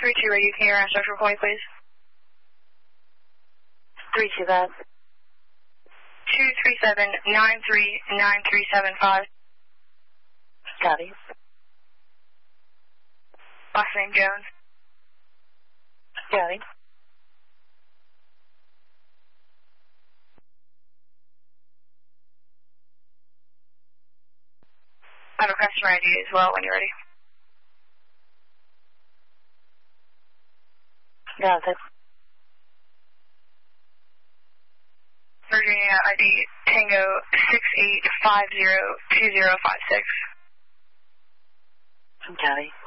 32 radio, can you ask for point, please? 32 that. 237-93-9375. Copy. Last name Jones. Copy. I have a customer ID as well when you're ready. Got it. Virginia ID Tango 68502056. Copy.